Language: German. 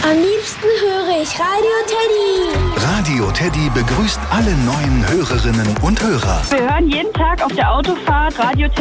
Am liebsten höre ich Radio Teddy. Radio Teddy begrüßt alle neuen Hörerinnen und Hörer. Wir hören jeden Tag auf der Autofahrt Radio Teddy.